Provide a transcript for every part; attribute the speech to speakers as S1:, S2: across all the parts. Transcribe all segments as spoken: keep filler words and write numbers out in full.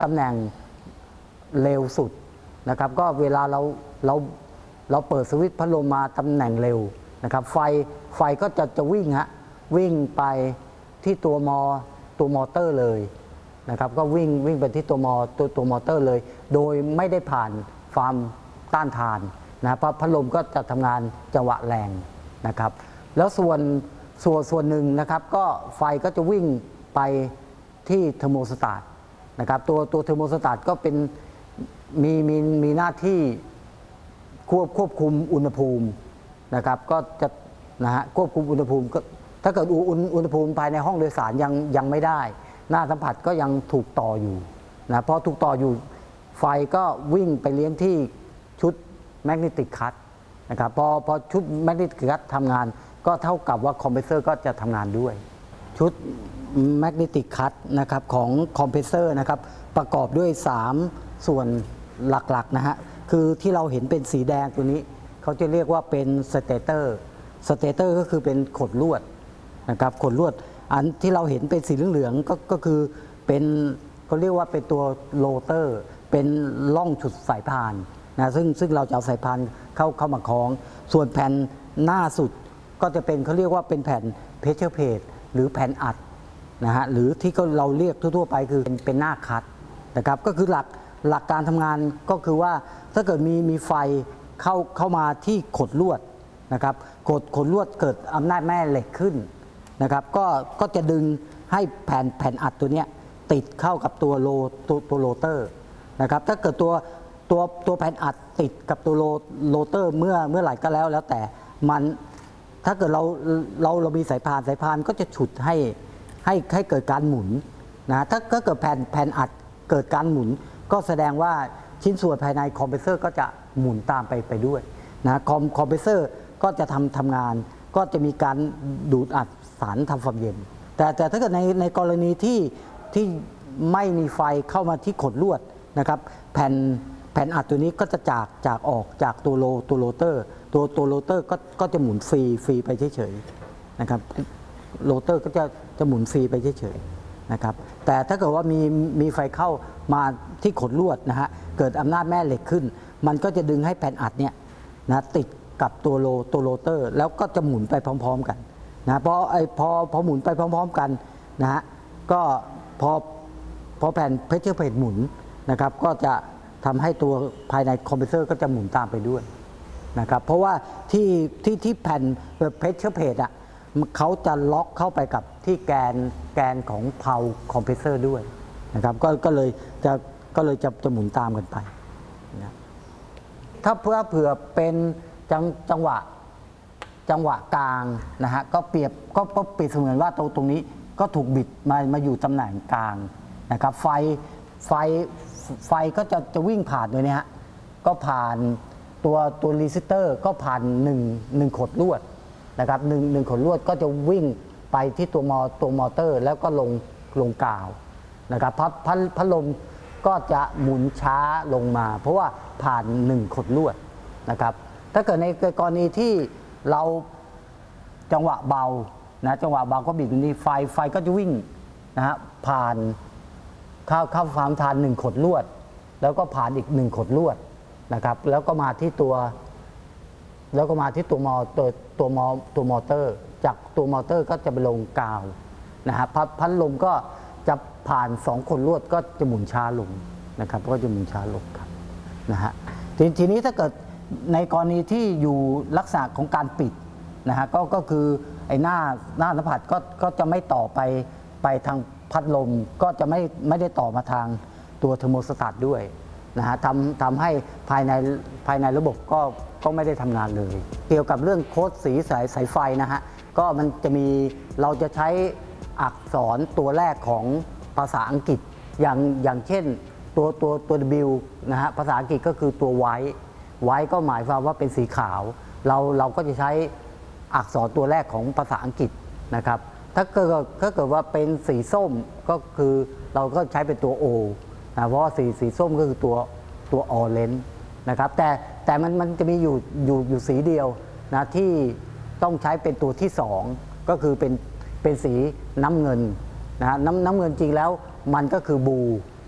S1: ตำแหน่งเร็วสุดนะครับก็เวลาเราเราเราเปิดสวิตช์พัดลมมาตำแหน่งเร็วนะครับไฟไฟก็จะจะวิ่งฮะวิ่งไปที่ตัวมอตัวมอเตอร์เลยนะครับก็วิ่งวิ่งไปที่ตัวมอตัวตัวมอเตอร์เลยโดยไม่ได้ผ่านความต้านทานนะเพราะพัดลมก็จะทำงานจังหวะแรงนะครับแล้วส่วนส่วนส่วนหนึ่งนะครับก็ไฟก็จะวิ่งไปที่เทอร์โมสตาร์ทนะครับตัวตัวเทอร์โมสตาร์ทก็เป็นมีมีมีหน้าที่ควบควบคุมอุณหภูมินะครับก็จะนะฮะควบคุมอุณหภูมิก็ถ้าเกิดอุณอุณหภูมิภายในห้องโดยสารยังยังไม่ได้หน้าสัมผัสก็ยังถูกต่ออยู่นะพอถูกต่ออยู่ไฟก็วิ่งไปเลี้ยงที่ชุดแมกเนติกคัตนะครับพอพอชุดแมกเนติกคัตทำงานก็เท่ากับว่าคอมเพรสเซอร์ก็จะทำงานด้วยชุดแมกเนติกคัตนะครับของคอมเพรสเซอร์นะครับประกอบด้วยสามส่วนหลักๆนะฮะคือที่เราเห็นเป็นสีแดงตัวนี้เขาจะเรียกว่าเป็นสเตเตอร์สเตเตอร์ก็คือเป็นขดลวดนะครับขดลวดอันที่เราเห็นเป็นสีเหลืองๆก็ก็คือเป็นเขาเรียกว่าเป็นตัวโรเตอร์เป็นล่องฉุดสายพานนะซึ่งซึ่งเราจะเอาสายพานเข้าเข้ามาคล้องส่วนแผ่นหน้าสุดก็จะเป็นเขาเรียกว่าเป็นแผ่นเพชเชอร์เพจหรือแผ่นอัดนะฮะหรือที่เราเรียกทั่วๆไปคือเป็นเป็นหน้าคัดนะครับก็คือหลักหลักการทำงานก็คือว่าถ้าเกิดมีมีไฟเข้าเข้ามาที่ขดลวดนะครับขดขดลวดเกิดอำนาจแม่เหล็กขึ้นนะครับก็ก็จะดึงให้แผ่นแผ่นอัดตัวเนี้ยติดเข้ากับตัวโลตัวตัวโรเตอร์นะครับถ้าเกิดตัวตัวตัวแผ่นอัดติดกับตัวโลโรเตอร์เมื่อเมื่อไหร่ก็แล้วแล้วแต่มันถ้าเกิดเราเราเรามีสายพานสายพานก็จะฉุดให้ให้ให้เกิดการหมุนนะถ้าก็เกิดแผ่นแผ่นอัดเกิดการหมุนก็แสดงว่าชิ้นส่วนภายในคอมเพรสเซอร์ก็จะหมุนตามไปไปด้วยนะคอมคอมเพรสเซอร์ก็จะทำทำงานก็จะมีการดูดอัดสารทำความเย็นแต่แต่ถ้าเกิดในในกรณีที่ที่ไม่มีไฟเข้ามาที่ขดลวดนะครับแผ่นแผ่นอัดตัวนี้ก็จะจากจากออกจากตัวโลตัวโรเตอร์ตัวตัวโรเตอร์ก็ก็จะหมุนฟรีฟรีไปเฉยๆนะครับโรเตอร์ก็จะจะหมุนฟรีไปเฉยๆนะครับแต่ถ้าเกิดว่ามีมีไฟเข้ามาที่ขดลวดนะฮะเกิดอำนาจแม่เหล็กขึ้นมันก็จะดึงให้แผ่นอัดเนี่ยนะติดกับตัวโลตัวโรเตอร์แล้วก็จะหมุนไปพร้อมๆกันนะพอไอพอพอหมุนไปพร้อมๆกันนะฮะก็พอพอแผ่นเพชเชอร์เพจหมุนนะครับก็จะทำให้ตัวภายในคอมเพรสเซอร์ก็จะหมุนตามไปด้วยนะครับเพราะว่าที่ที่ที่แผ่นเพชเชอร์เพจอ่ะเขาจะล็อกเข้าไปกับที่แกนแกนของเพลาคอมเพรสเซอร์ด้วยนะครับก็ก็เลยจะก็เลยจะจะหมุนตามกันไปนะถ้าเพื่อเผื่อเป็นจังจังหวะจังหวะกลางนะฮะก็เปรียบก็ก็เปรียบเสมือนว่าตรงตรงนี้ก็ถูกบิดมามาอยู่ตำแหน่งกลางนะครับไฟไฟไฟก็จะจะวิ่งผ่านเลยนะฮะก็ผ่านตัวตัวรีซิสเตอร์ก็ผ่านหนึ่งหนึ่งขดลวดนะครับหนึ่งหนึ่งขดลวดก็จะวิ่งไปที่ตัวมอตัวมอเตอร์แล้วก็ลงลงกาวนะครับพัดพัดพัดลมก็จะหมุนช้าลงมาเพราะว่าผ่านหนึ่งขดลวดนะครับถ้าเกิดในกรณีที่เราจังหวะเบานะจังหวะเบาก็บิดนี้ไฟไฟก็จะวิ่งนะฮะผ่านเข้าเข้าความทานหนึ่งขดลวดแล้วก็ผ่านอีกหนึ่งขดลวดนะครับแล้วก็มาที่ตัวแล้วก็มาที่ตัวมอตัวตัวมอตัวมอเตอร์จากตัวมอเตอร์ก็จะไปลงกาวนะฮะพัดพัดลมก็จะผ่านสองขดลวดก็จะหมุนช้าลงนะครับก็จะหมุนช้าลงครับนะฮะทีทีนี้ถ้าเกิดในกรณีที่อยู่ลักษณะของการปิดนะฮะก็ก็คือไอ้หน้าหน้าสัมผัสก็ก็จะไม่ต่อไปไปทางพัดลมก็จะไม่ไม่ได้ต่อมาทางตัวเทอร์โมสตาร์ทด้วยนะฮะทำทำให้ภายในภายในระบบก็ก็ไม่ได้ทำงานเลยเกี่ยวกับเรื่องโค้ดสีสายสายไฟนะฮะก็มันจะมีเราจะใช้อักษรตัวแรกของภาษาอังกฤษอย่างอย่างเช่นตัวตัวตัว W นะฮะภาษาอังกฤษก็คือตัว white white ก็หมายความว่าเป็นสีขาวเราเราก็จะใช้อักษรตัวแรกของภาษาอังกฤษนะครับถ้าเกิดถ้าเกิดว่าเป็นสีส้มก็คือเราก็ใช้เป็นตัว O นะเพราะว่าสีสีส้มก็คือตัวตัว orange นะครับแต่แต่มันมันจะมีอยู่อยู่อยู่สีเดียวนะที่ต้องใช้เป็นตัวที่สองก็คือเป็นเป็นสีน้ำเงินนะน้ำน้ำเงินจริงแล้วมันก็คือบลู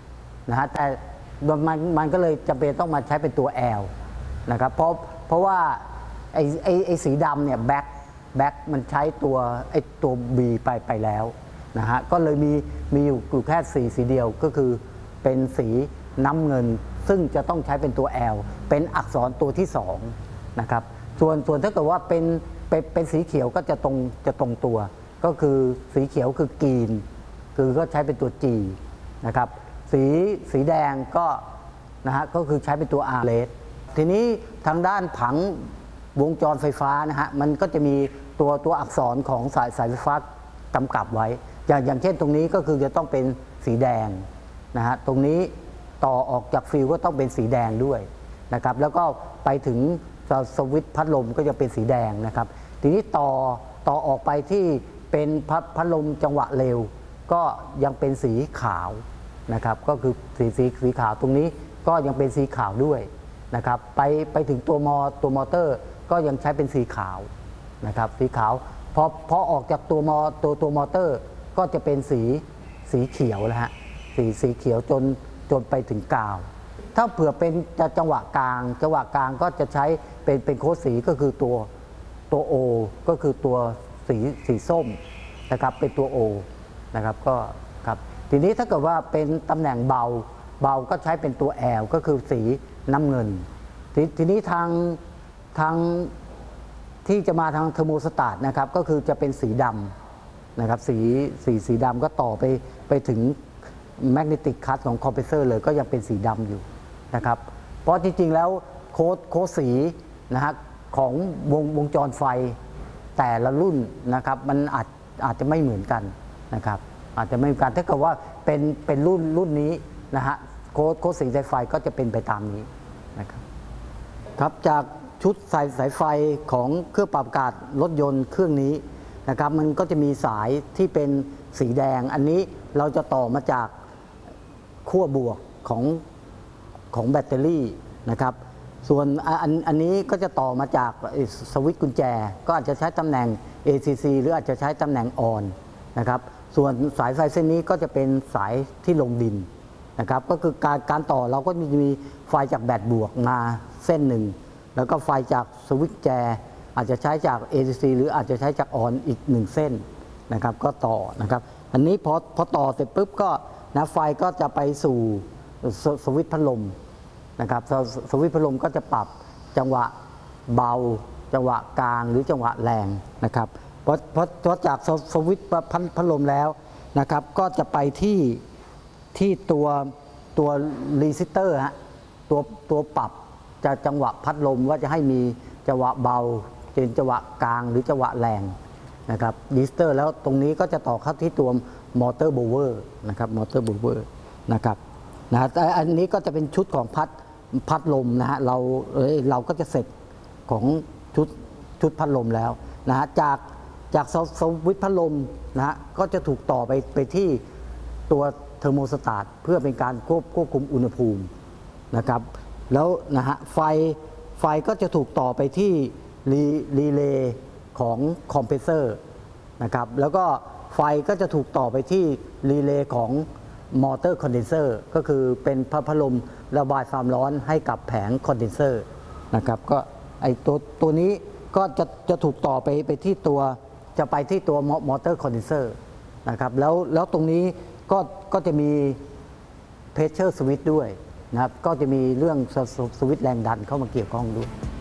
S1: นะฮะแต่มันมันก็เลยจำเป็นต้องมาใช้เป็นตัว L นะครับเพราะเพราะว่าไอ้ไอ้ไอ้สีดำเนี่ยแบ็คแบ็คมันใช้ตัวไอ้ตัว B ไปไปแล้วนะฮะก็เลยมีมีอยู่แค่สีสีเดียวก็คือเป็นสีน้ำเงินซึ่งจะต้องใช้เป็นตัว L เป็นอักษรตัวที่สองนะครับส่วนส่วนถ้าเกิดว่าเป็นเป็นเป็นสีเขียวก็จะตรงจะตรงตัวก็คือสีเขียวคือกรีนคือก็ใช้เป็นตัว G นะครับสีสีแดงก็นะฮะก็คือใช้เป็นตัว R เลสทีนี้ทางด้านผังวงจรไฟฟ้านะฮะมันก็จะมีตัวตัวอักษรของสายสายไฟฟ้ากำกับไว้อย่างอย่างเช่นตรงนี้ก็คือจะต้องเป็นสีแดงนะฮะตรงนี้ต่อออกจากฟิวก็ต้องเป็นสีแดงด้วยนะครับแล้วก็ไปถึงสวิตช์พัดลมก็จะเป็นสีแดงนะครับทีนี้ต่อต่อออกไปที่เป็นพัดพัดลมจังหวะเร็วก็ยังเป็นสีขาวนะครับก็คือสีสีสีขาวตรงนี้ก็ยังเป็นสีขาวด้วยนะครับไปไปถึงตัวมอตัวมอเตอร์ก็ยังใช้เป็นสีขาวนะครับสีขาวพอพอออกจากตัวมอตัวตัวมอเตอร์ก็จะเป็นสีสีเขียวแล้วฮะสีสีเขียวจนจนไปถึงกาวถ้าเผื่อเป็นจังหวะกลางจังหวะกลางก็จะใช้เป็นเป็นโค้ดสีก็คือตัวตัว O ก็คือตัวสีสีส้มนะครับเป็นตัว O นะครับก็ครับทีนี้ถ้าเกิดว่าเป็นตำแหน่งเบาเบาก็ใช้เป็นตัว L ก็คือสีน้ำเงินททีนี้ทางทางที่จะมาทางเทอร์โมสแตทนะครับก็คือจะเป็นสีดำนะครับสีสีสีดำก็ต่อไปไปถึงแมกเนติกคัทของคอมเพรสเซอร์เลยก็ยังเป็นสีดำอยู่นะครับเพราะจริงๆแล้วโค้ดโค้ดสีนะฮะของวงวงจรไฟแต่ละรุ่นนะครับมันอาจอาจจะไม่เหมือนกันนะครับอาจจะไม่เหมือนกันถ้าเกิดว่าเป็นเป็นรุ่นรุ่นนี้นะฮะโค้ดโค้ดสีสายไฟก็จะเป็นไปตามนี้นะครับครับจากชุดสายสายไฟของเครื่องปรับอากาศรถยนต์เครื่องนี้นะครับมันก็จะมีสายที่เป็นสีแดงอันนี้เราจะต่อมาจากขั้วบวกของของแบตเตอรี่นะครับส่วนอันอันนี้ก็จะต่อมาจากสวิตช์กุญแจก็อาจจะใช้ตำแหน่ง เอ ซี ซี หรืออาจจะใช้ตำแหน่งออนนะครับส่วนสายไฟเส้นนี้ก็จะเป็นสายที่ลงดินนะครับก็คือการการต่อเราก็มีมีไฟจากแบตบวกมาเส้นหนึ่งแล้วก็ไฟจากสวิตช์แจอาจจะใช้จาก เอ ซี ซี หรืออาจจะใช้จากออนอีกหนึ่งเส้นนะครับก็ต่อนะครับอันนี้พอพอต่อเสร็จปุ๊บก็นะไฟก็จะไปสู่สสวิตช์พัดลมนะครับสสวิตช์พัดลมก็จะปรับจังหวะเบาจังหวะกลางหรือจังหวะแรงนะครับพอพอพอจากสสวิตช์พัดพัดลมแล้วนะครับก็จะไปที่ที่ตัวตัวรีซิสเตอร์ฮะตัวตัวปรับจะจังหวะพัดลมว่าจะให้มีจังหวะเบาเป็นจังหวะกลางหรือจังหวะแรงนะครับรีซิสเตอร์แล้วตรงนี้ก็จะต่อเข้าที่ตัวมอเตอร์โบเวอร์นะครับมอเตอร์โบเวอร์นะครับนะแต่อันนี้ก็จะเป็นชุดของพัดพัดลมนะฮะเราเอ้ยเราก็จะเสร็จของชุดชุดพัดลมแล้วนะฮะจากจากสวิตช์พัดลมนะฮะก็จะถูกต่อไปไปที่ตัวเทอร์โมสแตทเพื่อเป็นการควบควบคุมอุณหภูมินะครับแล้วนะฮะไฟไฟก็จะถูกต่อไปที่รีรีเลย์ของคอมเพรสเซอร์นะครับแล้วก็ไฟก็จะถูกต่อไปที่รีเลย์ของมอเตอร์คอนเดนเซอร์ก็คือเป็นพัดลมระบายความร้อนให้กับแผงคอนเดนเซอร์นะครับก็ไอตัวตัวนี้ก็จะจะถูกต่อไปไปที่ตัวจะไปที่ตัวมอเตอร์คอนเดนเซอร์นะครับแล้วแล้วตรงนี้ก็ก็จะมีเพรสเชอร์สวิตช์ด้วยนะครับก็จะมีเรื่องสวิตช์แรงดันเข้ามาเกี่ยวข้องด้วย